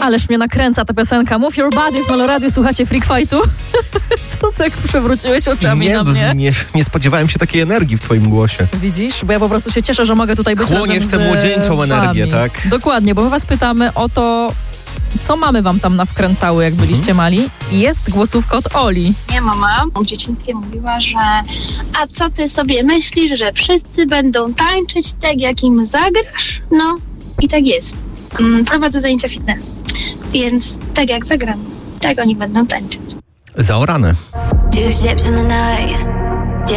Ależ mnie nakręca ta piosenka. Move Your Body w Meloradiu, słuchacie Freak Fightu. Co tak przewróciłeś oczami na mnie? Nie spodziewałem się takiej energii w twoim głosie. Widzisz? Bo ja po prostu się cieszę, że mogę tutaj być Chłoniesz tę młodzieńczą energię, tak? Dokładnie, bo my was pytamy o to, co mamy wam tam nawkręcały, jak byliście mali. Jest głosówka od Oli. Nie, mama w dzieciństwie mówiła, że a co ty sobie myślisz, że wszyscy będą tańczyć tak, jak im zagrasz? No i tak jest. Prowadzę zajęcia fitness, więc tak jak zagram, tak oni będą tańczyć. Zaorane. Two ships in the night.